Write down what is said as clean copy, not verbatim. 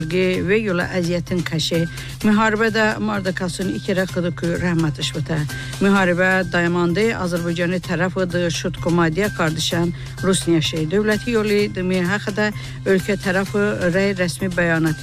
və yola əziyyətin qəşi. Müharibədə Mardakasın iki rəqıdı ki, rəhmət işvətə. Müharibə dayamandı, Azərbaycanı tərəf edir, şut komadiya kardeşən Rusniya şey. Dövləti yolu deməyə haqqında ölkə tərəfi rəy rəsmi bəyanatı